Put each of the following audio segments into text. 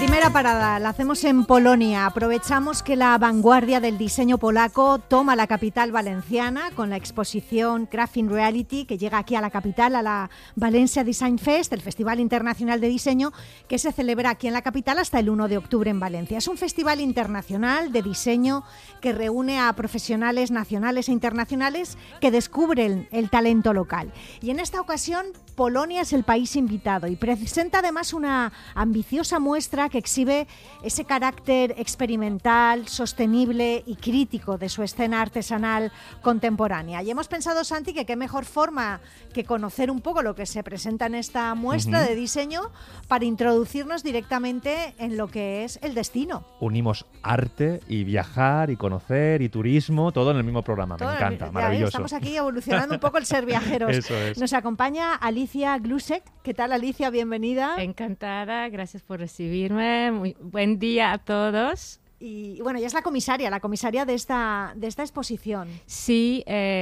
Primera parada, la hacemos en Polonia. Aprovechamos que la vanguardia del diseño polaco toma la capital valenciana con la exposición Crafting Reality, que llega aquí a la capital, a la Valencia Design Fest, el Festival Internacional de Diseño, que se celebra aquí en la capital hasta el 1 de octubre en Valencia. Es un festival internacional de diseño que reúne a profesionales nacionales e internacionales que descubren el talento local. Y en esta ocasión, Polonia es el país invitado y presenta además una ambiciosa muestra que exhibe ese carácter experimental, sostenible y crítico de su escena artesanal contemporánea. Y hemos pensado, Santi, que qué mejor forma que conocer un poco lo que se presenta en esta muestra de diseño para introducirnos directamente en lo que es el destino. Unimos arte y viajar y conocer y turismo, todo en el mismo programa. Me encanta, maravilloso. Estamos aquí evolucionando un poco el ser viajeros. Eso es. Nos acompaña Alicia Glusek. ¿Qué tal, Alicia? Bienvenida. Encantada, gracias por recibirme. Muy buen día a todos. Y bueno, ella es la comisaria de esta exposición. Sí,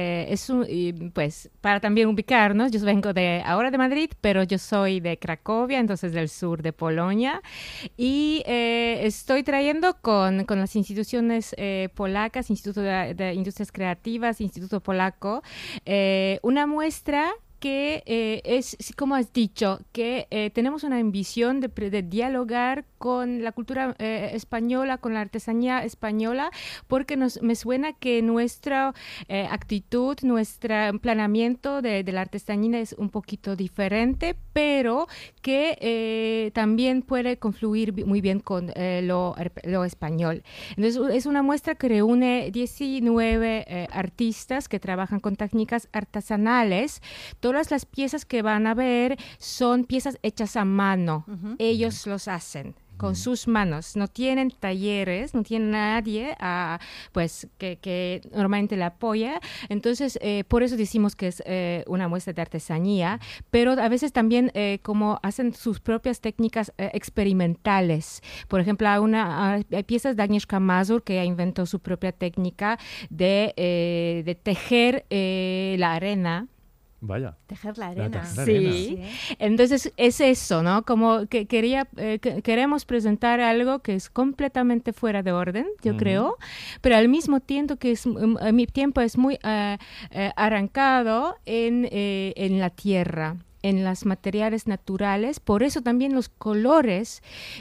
pues para también ubicarnos, yo vengo ahora de Madrid, pero yo soy de Cracovia, entonces del sur de Polonia, y estoy trayendo con las instituciones polacas, Instituto de Industrias Creativas, Instituto Polaco, una muestra que es, como has dicho, que tenemos una ambición de dialogar con la cultura española, con la artesanía española, porque me suena que nuestra actitud, nuestro planeamiento de la artesanía es un poquito diferente, pero que también puede confluir muy bien con lo español. Entonces, es una muestra que reúne 19 artistas que trabajan con técnicas artesanales. Todas las piezas que van a ver son piezas hechas a mano. Ellos los hacen con sus manos. No tienen talleres, no tiene nadie pues que normalmente la apoya. Entonces, por eso decimos que es una muestra de artesanía, pero a veces también como hacen sus propias técnicas experimentales. Por ejemplo, hay piezas de Agnieszka Mazur que inventó su propia técnica de tejer la arena. Vaya. Tejer la arena. Sí. Entonces es eso, ¿no? Como que queremos presentar algo que es completamente fuera de orden, yo creo, pero al mismo tiempo que mi tiempo es muy arrancado en la tierra, en los materiales naturales. Por eso también los colores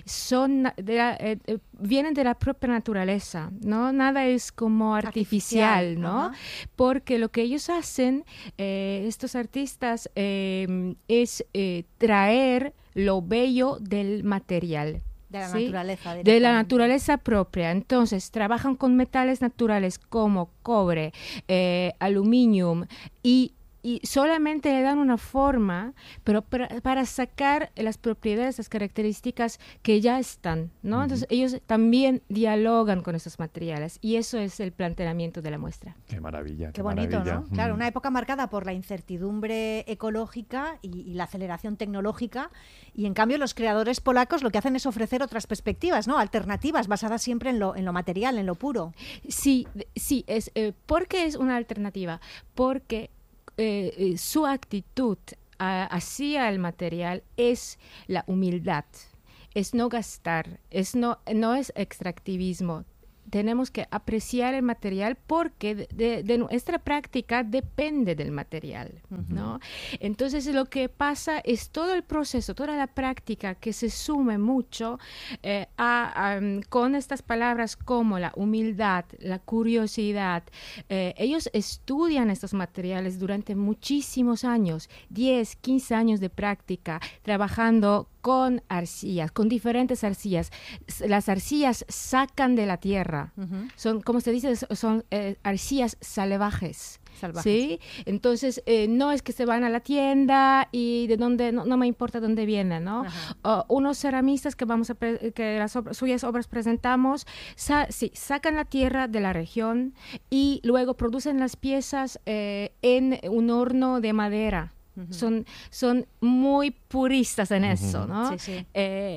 vienen de la propia naturaleza, ¿no? Nada es como artificial, ¿no? Porque lo que ellos hacen, estos artistas, es traer lo bello del material. De la ¿sí? naturaleza. De la naturaleza propia. Entonces, trabajan con metales naturales como cobre, aluminio y solamente le dan una forma, pero para sacar las propiedades, las características que ya están, ¿no? Entonces, ellos también dialogan con esos materiales y eso es el planteamiento de la muestra. Qué maravilla, qué bonito, maravilla. ¿no? Claro, una época marcada por la incertidumbre ecológica y la aceleración tecnológica, y en cambio los creadores polacos lo que hacen es ofrecer otras perspectivas, ¿no? Alternativas basadas siempre en lo material, en lo puro. Sí, ¿por qué es una alternativa? Porque su actitud hacia el material es la humildad, es no gastar, no es extractivismo. Tenemos que apreciar el material porque de nuestra práctica depende del material, ¿no? Entonces, lo que pasa es todo el proceso, toda la práctica que se sume mucho con estas palabras como la humildad, la curiosidad. Ellos estudian estos materiales durante muchísimos años, 10, 15 años de práctica, trabajando con arcillas, con diferentes arcillas. Las arcillas sacan de la tierra. Son, como se dice, son arcillas salvajes. ¿Sí? Entonces, no es que se van a la tienda y de dónde, no me importa dónde vienen, ¿no? Unos ceramistas que las suyas obras presentamos, sacan la tierra de la región y luego producen las piezas en un horno de madera. Son muy puristas en eso, ¿no? Sí, sí.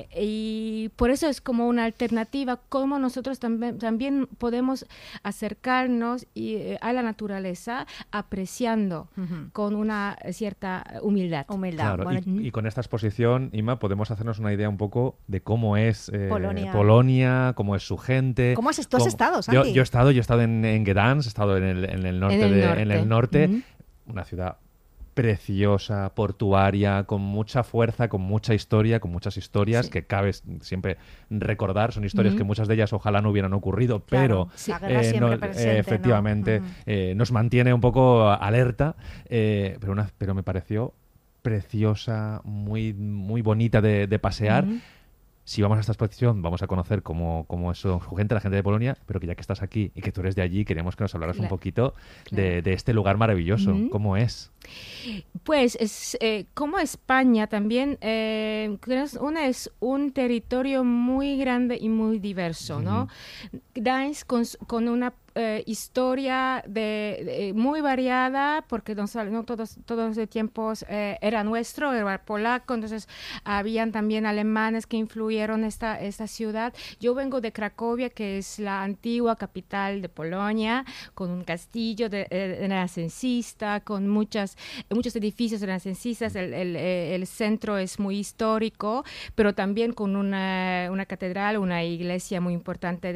Y por eso es como una alternativa, como nosotros también podemos acercarnos a la naturaleza apreciando con una cierta humildad. Claro, Bueno, y con esta exposición, Ima, podemos hacernos una idea un poco de cómo es Polonia. cómo es su gente. ¿Cómo has estado, Yo Santi? he estado en Gdansk, he estado en el norte. Una ciudad preciosa, portuaria, con mucha fuerza, con mucha historia, con muchas historias que cabe siempre recordar. Son historias que muchas de ellas ojalá no hubieran ocurrido, Claro, pero la guerra siempre presente, efectivamente nos mantiene un poco alerta, pero me pareció preciosa, muy, muy bonita de pasear. Si vamos a esta exposición, vamos a conocer cómo es su gente, la gente de Polonia, pero que ya que estás aquí y que tú eres de allí, queríamos que nos hablaras un poquito de este lugar maravilloso. ¿Cómo es? Pues como España también es un territorio muy grande y muy diverso, ¿no? Gdańsk con una historia muy variada, porque no todos los tiempos era nuestro, era polaco, entonces habían también alemanes que influyeron esta ciudad. Yo vengo de Cracovia, que es la antigua capital de Polonia, con un castillo renacentista, con muchos edificios renacentistas. El centro es muy histórico, pero también con una catedral, una iglesia muy importante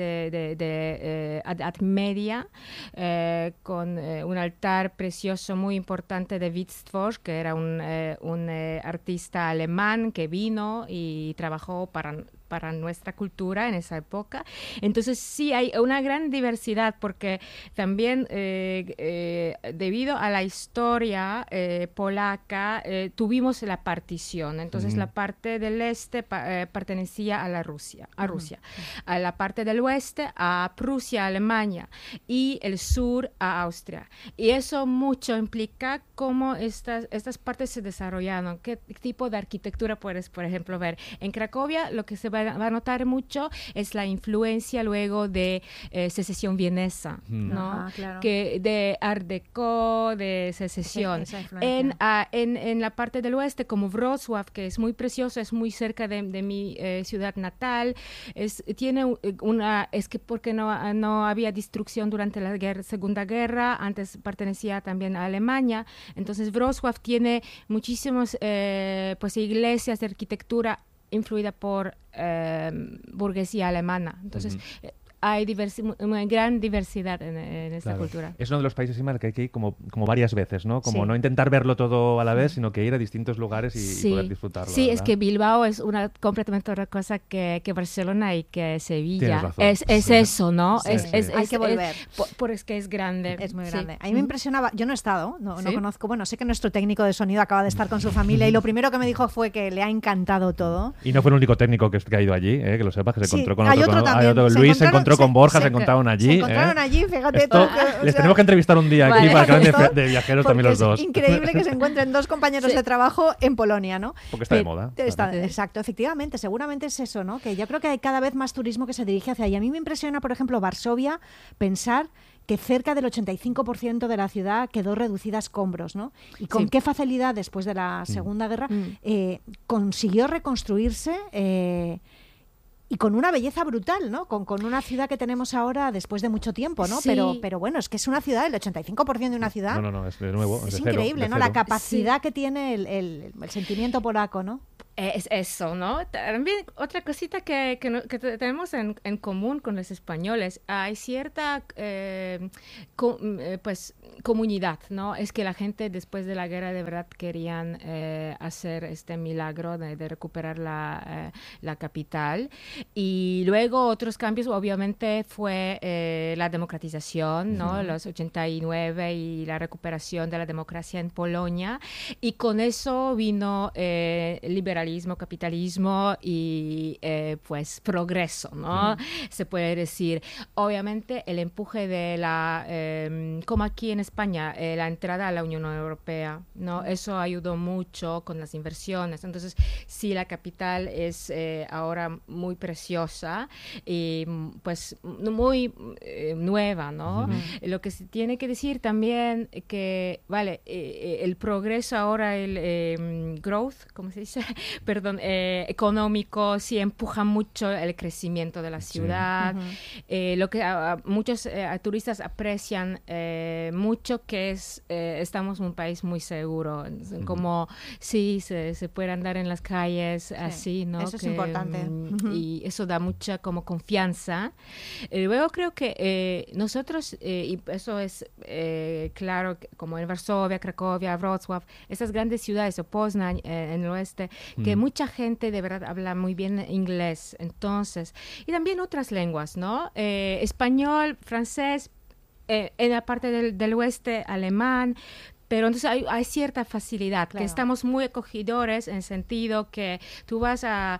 de Edad Media, con un altar precioso muy importante de Wittfors, que era un artista alemán que vino y trabajó para nuestra cultura en esa época. Entonces sí hay una gran diversidad, porque también debido a la historia polaca tuvimos la partición. Entonces la parte del este pertenecía a Rusia, a la parte del oeste a Prusia, Alemania, y el sur a Austria. Y eso mucho implica cómo estas partes se desarrollaron, qué tipo de arquitectura puedes, por ejemplo, ver. En Cracovia lo que se va a notar mucho es la influencia luego de secesión vienesa, ¿no? Ajá, claro. Que de Art Deco, de secesión. En la parte del oeste, como Wrocław, que es muy precioso, es muy cerca de mi ciudad natal, porque no había destrucción durante la Segunda Guerra, antes pertenecía también a Alemania, entonces Wrocław tiene muchísimas iglesias de arquitectura influida por burguesía alemana. Entonces, hay una gran diversidad en esta cultura. Es uno de los países, Ima, que hay que ir como varias veces, ¿no? Como no intentar verlo todo a la vez, sino que ir a distintos lugares y poder disfrutarlo. Sí, ¿verdad? Es que Bilbao es completamente otra cosa que Barcelona y que Sevilla. Tienes razón. Es eso, ¿no? Sí, hay que volver. Es que es grande. Es muy grande. A mí me impresionaba, yo no he estado, no conozco, bueno, sé que nuestro técnico de sonido acaba de estar con su familia y lo primero que me dijo fue que le ha encantado todo. Y no fue el único técnico que ha ido allí, que lo sepas, que se encontró con hay otro también. Luis se encontró con Borja, se encontraron allí. Se encontraron allí, fíjate tú. Les tenemos que entrevistar un día aquí para que hablen de viajeros también los dos. Es increíble que se encuentren dos compañeros de trabajo en Polonia, ¿no? Porque está de moda. Exacto, efectivamente, seguramente es eso, ¿no? Que yo creo que hay cada vez más turismo que se dirige hacia ahí. A mí me impresiona, por ejemplo, Varsovia, pensar que cerca del 85% de la ciudad quedó reducida a escombros, ¿no? Y con qué facilidad, después de la Segunda Guerra, consiguió reconstruirse y con una belleza brutal, ¿no? Con una ciudad que tenemos ahora después de mucho tiempo, ¿no? Sí. Pero bueno, es que es una ciudad, el 85% de una ciudad. No, es de nuevo. Es de cero, increíble, de ¿no? cero. La capacidad que tiene el sentimiento polaco, ¿no? Es eso, ¿no? También otra cosita que tenemos en común con los españoles, hay cierta comunidad, ¿no? Es que la gente después de la guerra de verdad querían hacer este milagro de recuperar la capital. Y luego otros cambios, obviamente, fue la democratización, ¿no? Los 89 y la recuperación de la democracia en Polonia. Y con eso vino liberalismo liberalismo, capitalismo y pues progreso, ¿no? Se puede decir. Obviamente el empuje de la, como aquí en España, la entrada a la Unión Europea, ¿no? Eso ayudó mucho con las inversiones. Entonces, sí, la capital es ahora muy preciosa y pues muy nueva, ¿no? Lo que se tiene que decir también que, vale, el progreso ahora, el growth, ¿cómo se dice? Perdón, económico, sí empuja mucho el crecimiento de la ciudad. Lo que muchos turistas aprecian mucho, que es, estamos en un país muy seguro, como sí, se puede andar en las calles así, ¿no? Eso es importante. Y eso da mucha como confianza. Luego creo que nosotros, y eso es claro, como en Varsovia, Cracovia, Wrocław, esas grandes ciudades, o Poznań en el oeste, que mucha gente de verdad habla muy bien inglés, entonces, y también otras lenguas, ¿no? Español, francés, en la parte del oeste, alemán. Pero entonces hay cierta facilidad, que estamos muy acogedores en el sentido que tú vas a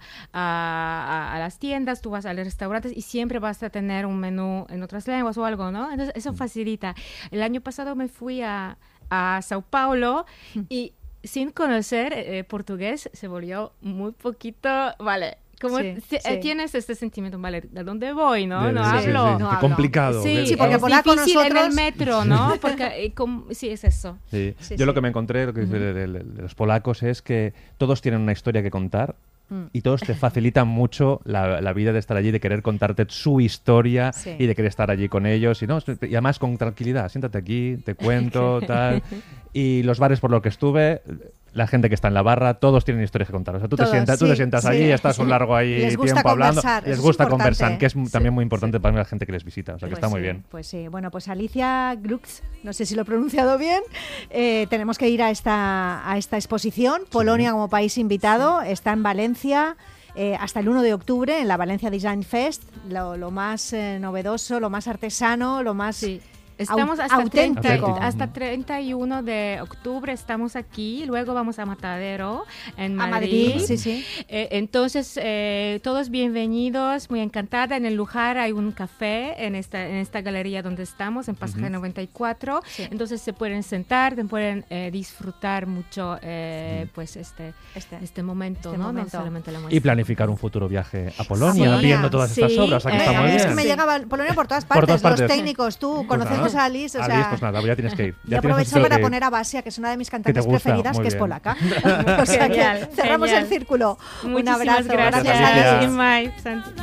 las tiendas, tú vas a los restaurantes y siempre vas a tener un menú en otras lenguas o algo, ¿no? Entonces eso facilita. El año pasado me fui a Sao Paulo y sin conocer portugués se volvió muy poquito, vale. Como tienes este sentimiento, vale, ¿a dónde voy? No hablo. Qué complicado. Sí, porque es polaco difícil nosotros... en el metro, ¿no? Porque sí, es eso. Sí. Yo lo que me encontré de los polacos es que todos tienen una historia que contar y todos te facilitan mucho la vida de estar allí, de querer contarte su historia y de querer estar allí con ellos. Y además con tranquilidad, siéntate aquí, te cuento, tal. Y los bares por los que estuve... La gente que está en la barra, todos tienen historias que contar. O sea, tú te sientas allí, estás un largo tiempo hablando, les gusta conversar, que es también muy importante para la gente que les visita. O sea, que está muy bien. Pues sí, bueno, pues Alicia Glux, no sé si lo he pronunciado bien, tenemos que ir a esta exposición. Polonia como país invitado, está en Valencia hasta el 1 de octubre en la Valencia Design Fest, lo más novedoso, lo más artesano, lo más... Estamos auténtico. hasta 31 de octubre estamos aquí, luego vamos a Matadero, en Madrid. Sí. Entonces, todos bienvenidos, muy encantada. En el lugar hay un café en esta galería donde estamos, en Pasaje 94. Sí. Entonces se pueden sentar, pueden disfrutar mucho pues este momento, ¿no? No solamente la muestra. Y planificar un futuro viaje a Polonia, viendo todas estas obras. O sea, que está muy bien. Es que me llegaba Polonia por todas partes. Los técnicos, tú, conocemos a Alice, o sea... Alice, pues nada, ya tienes que ir. Y aprovecho para poner a Basia, que es una de mis cantantes preferidas, que es polaca. O sea que cerramos el círculo. Un abrazo. Gracias.